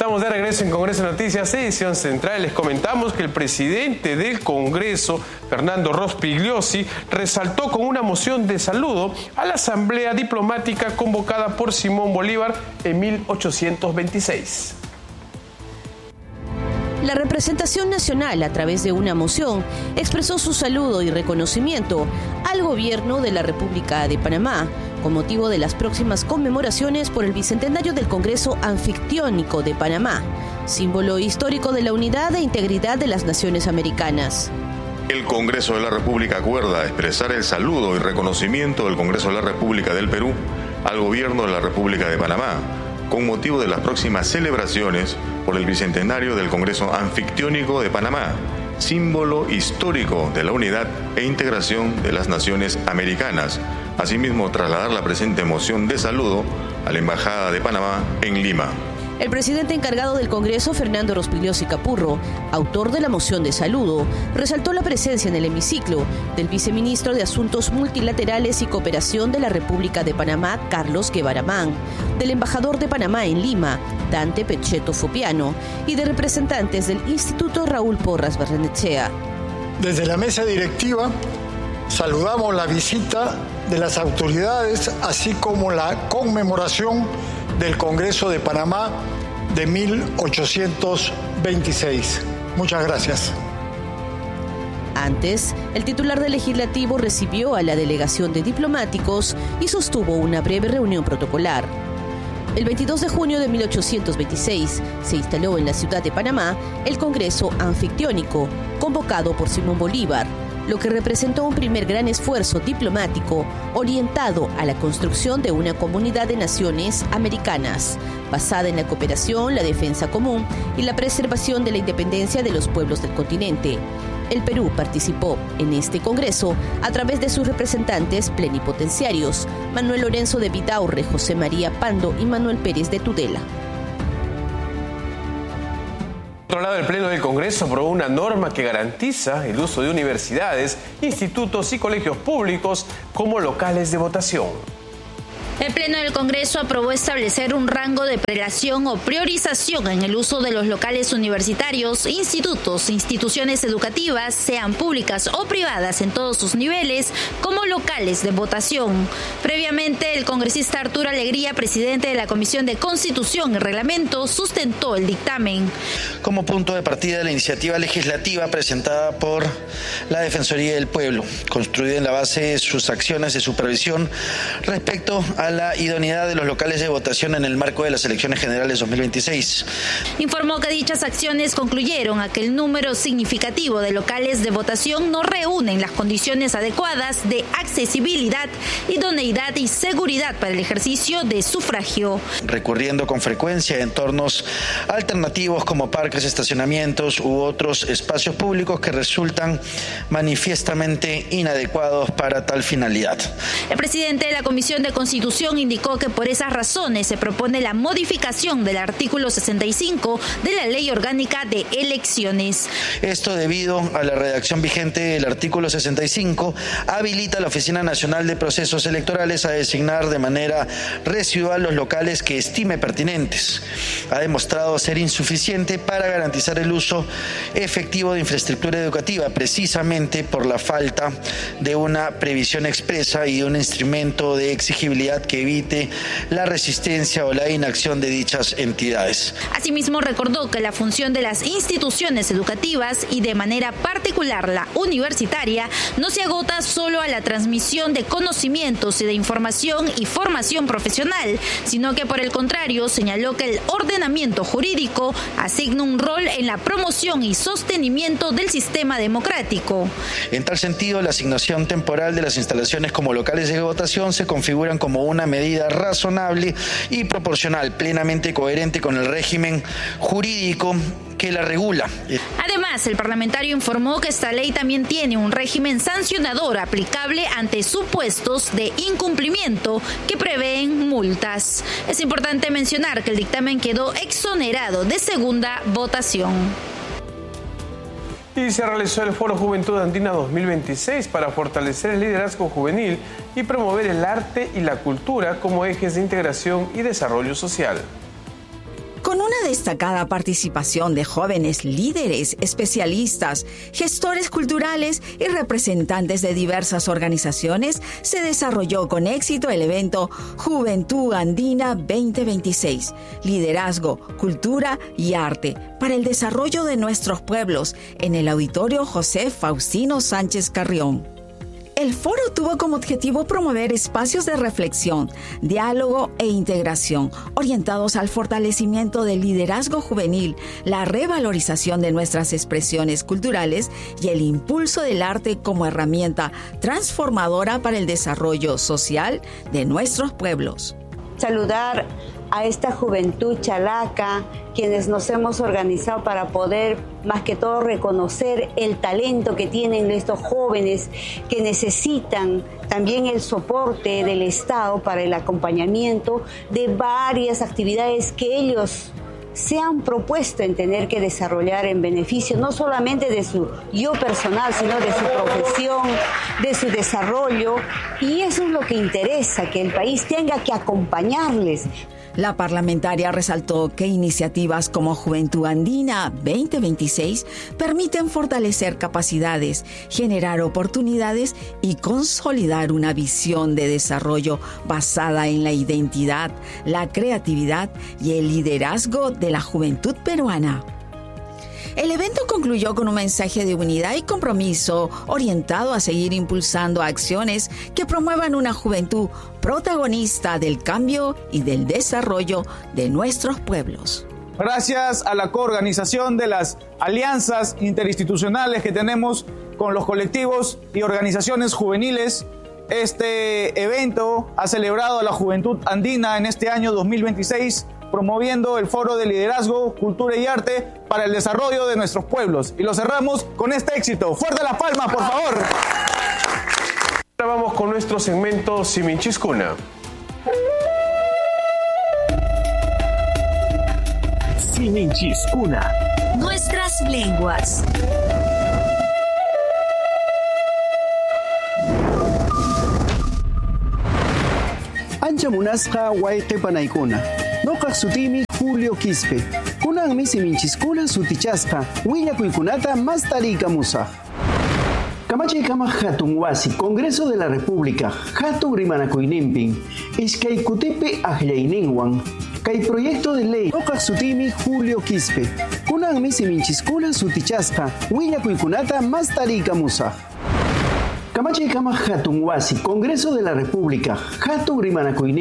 Estamos de regreso en Congreso Noticias, edición central. Les comentamos que el presidente del Congreso, Fernando Rospigliosi, resaltó con una moción de saludo a la asamblea diplomática convocada por Simón Bolívar en 1826. La representación nacional, a través de una moción, expresó su saludo y reconocimiento al gobierno de la República de Panamá, con motivo de las próximas conmemoraciones por el bicentenario del Congreso Anfictiónico de Panamá, símbolo histórico de la unidad e integridad de las naciones americanas. El Congreso de la República acuerda expresar el saludo y reconocimiento del Congreso de la República del Perú al gobierno de la República de Panamá, con motivo de las próximas celebraciones por el bicentenario del Congreso Anfictiónico de Panamá, símbolo histórico de la unidad e integración de las naciones americanas. Asimismo, trasladar la presente moción de saludo a la Embajada de Panamá en Lima. El presidente encargado del Congreso, Fernando Rospigliosi Capurro, autor de la moción de saludo, resaltó la presencia en el hemiciclo del viceministro de Asuntos Multilaterales y Cooperación de la República de Panamá, Carlos Guevara Mann, del embajador de Panamá en Lima, Dante Pechetto Fopiano, y de representantes del Instituto Raúl Porras Barrenechea. Desde la mesa directiva saludamos la visita de las autoridades, así como la conmemoración del Congreso de Panamá de 1826. Muchas gracias. Antes, el titular del Legislativo recibió a la delegación de diplomáticos y sostuvo una breve reunión protocolar. El 22 de junio de 1826 se instaló en la ciudad de Panamá el Congreso Anfictiónico, convocado por Simón Bolívar, lo que representó un primer gran esfuerzo diplomático orientado a la construcción de una comunidad de naciones americanas, basada en la cooperación, la defensa común y la preservación de la independencia de los pueblos del continente. El Perú participó en este congreso a través de sus representantes plenipotenciarios, Manuel Lorenzo de Vidaurre, José María Pando y Manuel Pérez de Tudela. Por otro lado, el Pleno del Congreso aprobó una norma que garantiza el uso de universidades, institutos y colegios públicos como locales de votación. El Pleno del Congreso aprobó establecer un rango de prelación o priorización en el uso de los locales universitarios, institutos, instituciones educativas, sean públicas o privadas en todos sus niveles, como locales de votación. Previamente, el congresista Arturo Alegría, presidente de la Comisión de Constitución y Reglamento, sustentó el dictamen. Como punto de partida de la iniciativa legislativa presentada por la Defensoría del Pueblo, construida en la base de sus acciones de supervisión respecto a la idoneidad de los locales de votación en el marco de las elecciones generales 2026. Informó que dichas acciones concluyeron a que el número significativo de locales de votación no reúnen las condiciones adecuadas de accesibilidad, idoneidad y seguridad para el ejercicio de sufragio. Recurriendo con frecuencia a entornos alternativos como parques, estacionamientos u otros espacios públicos que resultan manifiestamente inadecuados para tal finalidad. El presidente de la Comisión de Constitución indicó que por esas razones se propone la modificación del artículo 65 de la Ley Orgánica de Elecciones. Esto debido a la redacción vigente del artículo 65 habilita a la Oficina Nacional de Procesos Electorales a designar de manera residual los locales que estime pertinentes. Ha demostrado ser insuficiente para garantizar el uso efectivo de infraestructura educativa, precisamente por la falta de una previsión expresa y de un instrumento de exigibilidad que evite la resistencia o la inacción de dichas entidades. Asimismo, recordó que la función de las instituciones educativas y de manera particular la universitaria no se agota solo a la transmisión de conocimientos y de información y formación profesional, sino que por el contrario señaló que el ordenamiento jurídico asigna un rol en la promoción y sostenimiento del sistema democrático. En tal sentido, la asignación temporal de las instalaciones como locales de votación se configuran como una medida razonable y proporcional, plenamente coherente con el régimen jurídico que la regula. Además, el parlamentario informó que esta ley también tiene un régimen sancionador aplicable ante supuestos de incumplimiento que prevén multas. Es importante mencionar que el dictamen quedó exonerado de segunda votación. Y se realizó el Foro Juventud Andina 2026 para fortalecer el liderazgo juvenil y promover el arte y la cultura como ejes de integración y desarrollo social. Con una destacada participación de jóvenes líderes, especialistas, gestores culturales y representantes de diversas organizaciones, se desarrolló con éxito el evento Juventud Andina 2026, Liderazgo, Cultura y Arte para el desarrollo de nuestros pueblos en el Auditorio José Faustino Sánchez Carrión. El foro tuvo como objetivo promover espacios de reflexión, diálogo e integración orientados al fortalecimiento del liderazgo juvenil, la revalorización de nuestras expresiones culturales y el impulso del arte como herramienta transformadora para el desarrollo social de nuestros pueblos. Saludar a esta juventud chalaca, quienes nos hemos organizado para poder, más que todo, reconocer el talento que tienen estos jóvenes que necesitan también el soporte del Estado para el acompañamiento de varias actividades que ellos se han propuesto en tener que desarrollar en beneficio no solamente de su yo personal, sino de su profesión, de su desarrollo, y eso es lo que interesa, que el país tenga que acompañarles. La parlamentaria resaltó que iniciativas como Juventud Andina 2026 permiten fortalecer capacidades, generar oportunidades y consolidar una visión de desarrollo basada en la identidad, la creatividad y el liderazgo de la juventud peruana. El evento concluyó con un mensaje de unidad y compromiso orientado a seguir impulsando acciones que promuevan una juventud protagonista del cambio y del desarrollo de nuestros pueblos. Gracias a la coorganización de las alianzas interinstitucionales que tenemos con los colectivos y organizaciones juveniles, este evento ha celebrado a la juventud andina en este año 2026, promoviendo el Foro de Liderazgo, Cultura y Arte para el desarrollo de nuestros pueblos. Y lo cerramos con este éxito. ¡Fuerte las palmas, por favor! Ahora vamos con nuestro segmento Siminchiscuna. Siminchiscuna. Nuestras lenguas. Ancha munasqa wayqipanaykuna. Noqaq sutimi Julio Quispe. Kunanmi Siminchiscuna sutichasqa willakuykunata mas tariykamusaq. Kamachaykamaj hatun wasi Congreso de la República hatun rimanakuyninpin iskay kutipi aqllayninwan kay proyecto de ley noqaq sutimi Julio Quispe. Kunanmi Siminchiscuna sutichasqa willakuykunata mas tariykamusaq. Kamachaykamaj hatun wasi Congreso de la República hatun rimanakuyninpin